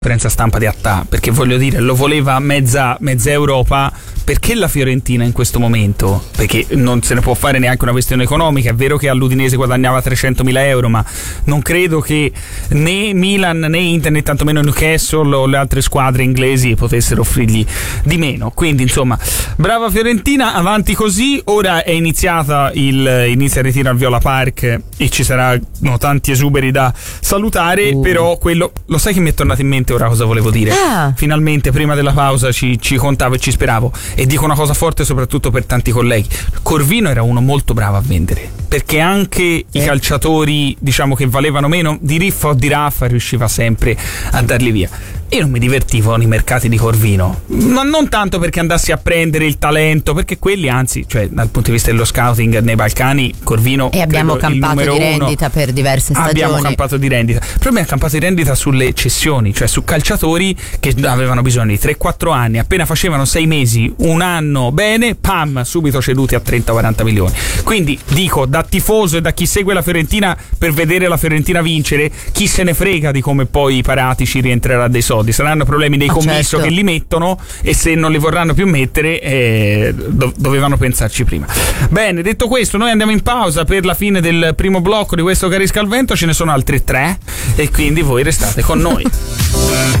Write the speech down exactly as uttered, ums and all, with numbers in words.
conferenza stampa di Attà, perché voglio dire, lo voleva mezza, mezza Europa. Perché la Fiorentina in questo momento? Perché non se ne può fare neanche una questione economica. È vero che all'Udinese guadagnava trecentomila euro, ma non credo che né Milan né Inter né tantomeno Newcastle o le altre squadre inglesi potessero offrirgli di meno. Quindi insomma, brava Fiorentina, avanti così. Ora è iniziata il inizia il ritiro al Viola Park e ci saranno tanti esuberi da salutare, uh. però quello, lo sai che mi è tornato in mente ora cosa volevo dire? Ah. Finalmente prima della pausa ci, ci contavo e ci speravo. E dico una cosa forte soprattutto per tanti colleghi: Corvino era uno molto bravo a vendere, perché anche eh. i calciatori, diciamo, che valevano meno, di riffa o di raffa, riusciva sempre a darli via. Io non mi divertivo nei mercati di Corvino, ma non tanto perché andassi a prendere il talento, perché quelli, anzi, cioè dal punto di vista dello scouting nei Balcani, Corvino e abbiamo credo, campato di rendita uno, per diverse stagioni. Abbiamo campato di rendita, però abbiamo campato di rendita sulle cessioni, cioè su calciatori che avevano bisogno di tre quattro anni, appena facevano sei mesi, un anno bene, pam, subito ceduti a trenta quaranta milioni. Quindi dico, da tifoso e da chi segue la Fiorentina per vedere la Fiorentina vincere, chi se ne frega di come poi i Paratici rientrerà dei soldi. Saranno problemi dei commisso, certo, che li mettono, e se non li vorranno più mettere eh, do- dovevano pensarci prima. Bene, detto questo, noi andiamo in pausa per la fine del primo blocco di questo Carisca al Vento. Ce ne sono altri tre e quindi voi restate con noi.